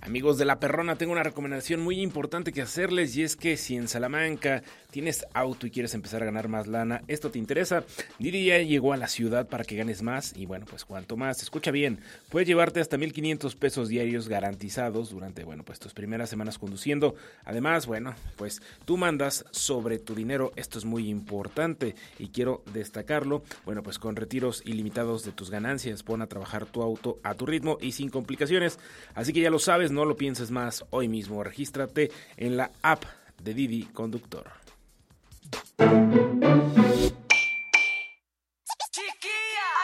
Amigos de La Perrona, tengo una recomendación muy importante que hacerles y es que si en Salamanca tienes auto y quieres empezar a ganar más lana, esto te interesa. Didi ya llegó a la ciudad para que ganes más y bueno, pues cuanto más, escucha bien, puedes llevarte hasta 1,500 pesos diarios garantizados durante, bueno, pues tus primeras semanas conduciendo. Además, bueno, pues tú mandas sobre tu dinero, esto es muy importante y quiero destacarlo, bueno, pues con retiros ilimitados de tus ganancias, pon a trabajar tu auto a tu ritmo y sin complicaciones. Así que ya lo sabes, no lo pienses más, hoy mismo regístrate en la app de Didi Conductor.